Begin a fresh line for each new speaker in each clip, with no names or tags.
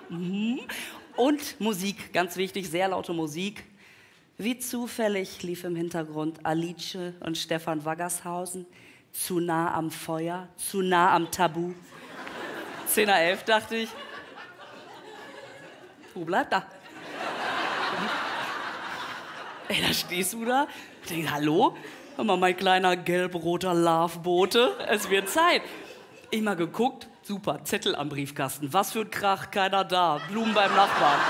Und Musik, ganz wichtig, sehr laute Musik. Wie zufällig lief im Hintergrund Alice und Stefan Waggershausen. Zu nah am Feuer, zu nah am Tabu. 10:11 dachte ich. Wo bleibt da? Ey, da stehst du da. Ich denke, hallo? Hör mal, mein kleiner gelb-roter Lovebote. Es wird Zeit. Ich mal geguckt, super, Zettel am Briefkasten. Was für ein Krach, keiner da. Blumen beim Nachbarn.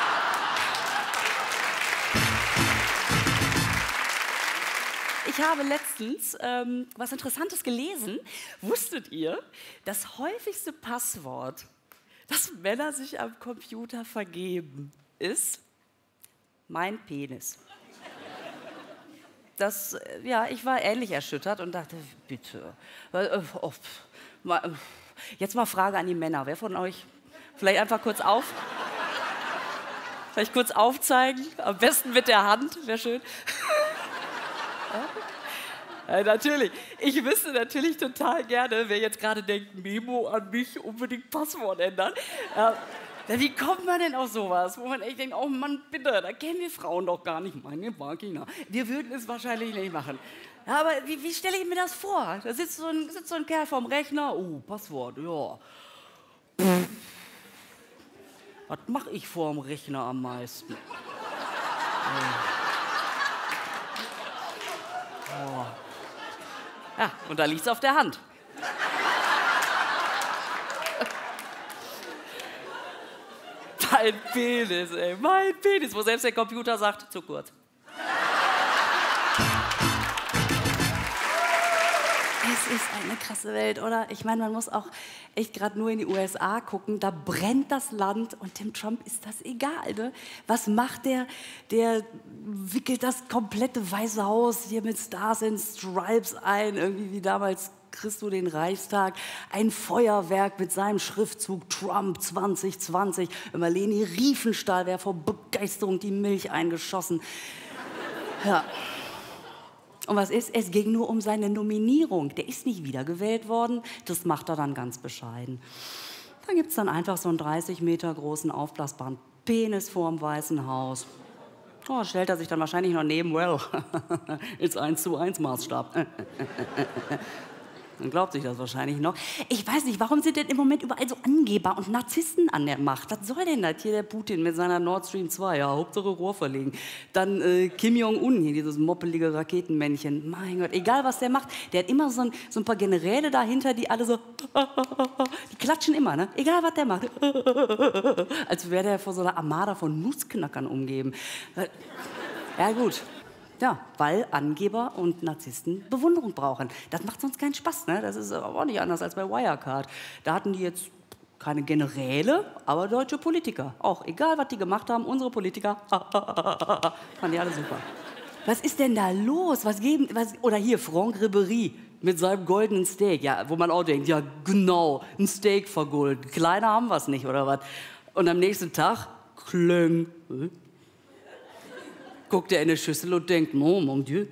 Ich habe letztens was Interessantes gelesen. Wusstet ihr, das häufigste Passwort, das Männer sich am Computer vergeben, ist mein Penis? Das, ja, ich war ähnlich erschüttert und dachte, bitte. Jetzt mal Frage an die Männer. Wer von euch vielleicht einfach kurz vielleicht kurz aufzeigen? Am besten mit der Hand, wäre schön. Ja, natürlich. Ich wüsste natürlich total gerne, wer jetzt gerade denkt, Memo an mich, unbedingt Passwort ändern. Wie kommt man denn auf sowas, wo man echt denkt, oh Mann, bitte, da kennen wir Frauen doch gar nicht. Meine Vagina. Wir würden es wahrscheinlich nicht machen. Ja, aber wie stelle ich mir das vor? Da sitzt so ein Kerl vorm Rechner, oh, Passwort, ja. Was mache ich vorm Rechner am meisten? Oh. Ja, und da liegt's auf der Hand. Mein Penis, ey, mein Penis, wo selbst der Computer sagt, zu kurz. Es ist eine krasse Welt, oder? Ich meine, man muss auch echt gerade nur in die USA gucken, da brennt das Land und dem Trump ist das egal, ne? Was macht der? Der wickelt das komplette Weiße Haus hier mit Stars and Stripes ein, irgendwie wie damals Christo den Reichstag, ein Feuerwerk mit seinem Schriftzug Trump 2020. Immer Leni Riefenstahl wäre vor Begeisterung die Milch eingeschossen. Ja. Und was ist? Es ging nur um seine Nominierung. Der ist nicht wiedergewählt worden. Das macht er dann ganz bescheiden. Da gibt es dann einfach so einen 30 Meter großen aufblasbaren Penis vorm Weißen Haus. Oh, stellt er sich dann wahrscheinlich noch neben, well, ist 1:1 Maßstab. Dann glaubt sich das wahrscheinlich noch. Ich weiß nicht, warum sind denn im Moment überall so Angeber und Narzissten an der Macht? Was soll denn das hier, der Putin mit seiner Nord Stream 2? Ja, Hauptsache Rohr verlegen. Dann Kim Jong-un, hier dieses moppelige Raketenmännchen. Mein Gott, egal was der macht, der hat immer so ein paar Generäle dahinter, die alle so, die klatschen immer, ne? Egal was der macht. Als wäre der vor so einer Armada von Nussknackern umgeben. Ja gut. Ja, weil Angeber und Narzissten Bewunderung brauchen. Das macht sonst keinen Spaß, ne? Das ist aber auch nicht anders als bei Wirecard. Da hatten die jetzt keine Generäle, aber deutsche Politiker. Auch egal, was die gemacht haben, unsere Politiker, fanden die alle super. Was ist denn da los? Oder hier, Franck Ribéry mit seinem goldenen Steak. Ja, wo man auch denkt, ja genau, ein Steak vergolden. Kleiner haben wir es nicht, oder was? Und am nächsten Tag, klöng. Guckt er in eine Schüssel und denkt, oh, mon Dieu.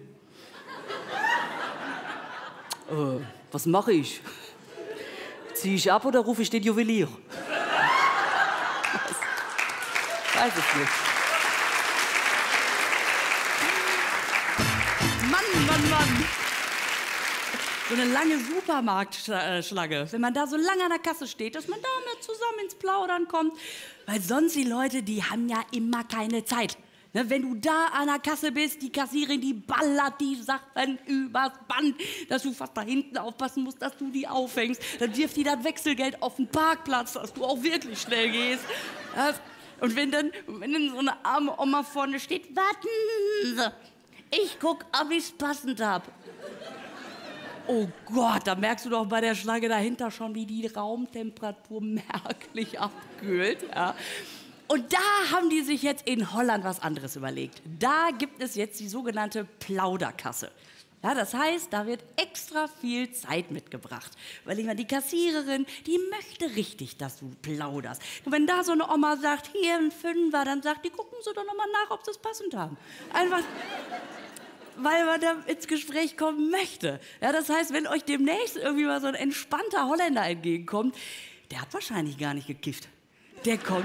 Was mache ich? Ziehe ich ab oder rufe ich den Juwelier? Weiß ich nicht. Mann. So eine lange Supermarktschlange. Wenn man da so lange an der Kasse steht, dass man da mal zusammen ins Plaudern kommt. Weil sonst die Leute, die haben ja immer keine Zeit. Ne, wenn du da an der Kasse bist, die Kassiererin, die ballert die Sachen übers Band, dass du fast da hinten aufpassen musst, dass du die auffängst. Dann wirft die das Wechselgeld auf den Parkplatz, dass du auch wirklich schnell gehst. Ja, und wenn dann so eine arme Oma vorne steht, warten Sie, ich guck, ob ich's passend hab. Oh Gott, da merkst du doch bei der Schlange dahinter schon, wie die Raumtemperatur merklich abkühlt. Ja. Und da haben die sich jetzt in Holland was anderes überlegt. Da gibt es jetzt die sogenannte Plauderkasse. Ja, das heißt, da wird extra viel Zeit mitgebracht. Weil ich meine, die Kassiererin, die möchte richtig, dass du plauderst. Und wenn da so eine Oma sagt, hier ein Fünfer, dann sagt die, gucken Sie doch noch mal nach, ob Sie es passend haben. Einfach, weil man da ins Gespräch kommen möchte. Ja, das heißt, wenn euch demnächst irgendwie mal so ein entspannter Holländer entgegenkommt, der hat wahrscheinlich gar nicht gekifft. Der kommt